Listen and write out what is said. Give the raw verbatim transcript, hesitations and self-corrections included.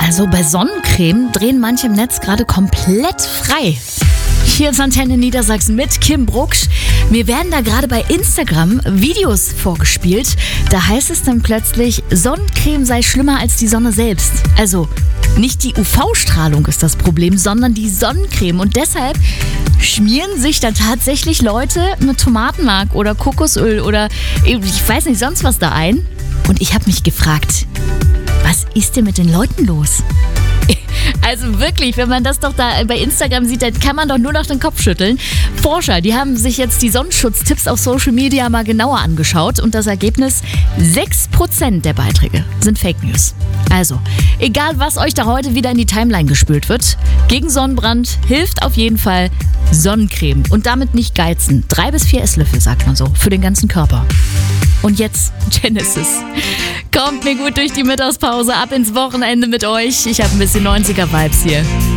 Also bei Sonnencreme drehen manche im Netz gerade komplett frei. Hier ist Antenne Niedersachsen mit Kim Brucksch. Mir werden da gerade bei Instagram Videos vorgespielt. Da heißt es dann plötzlich, Sonnencreme sei schlimmer als die Sonne selbst. Also nicht die U V-Strahlung ist das Problem, sondern die Sonnencreme. Und deshalb schmieren sich dann tatsächlich Leute mit Tomatenmark oder Kokosöl oder ich weiß nicht sonst was da ein. Und ich habe mich gefragt, was ist denn mit den Leuten los? Also wirklich, wenn man das doch da bei Instagram sieht, dann kann man doch nur noch den Kopf schütteln. Forscher, die haben sich jetzt die Sonnenschutztipps auf Social Media mal genauer angeschaut und das Ergebnis, sechs Prozent der Beiträge sind Fake News. Also, egal was euch da heute wieder in die Timeline gespült wird, gegen Sonnenbrand hilft auf jeden Fall Sonnencreme und damit nicht geizen. Drei bis vier Esslöffel, sagt man so, für den ganzen Körper. Und jetzt Genesis. Kommt mir gut durch die Mittagspause, ab ins Wochenende mit euch. Ich habe ein bisschen neunziger Vibes hier.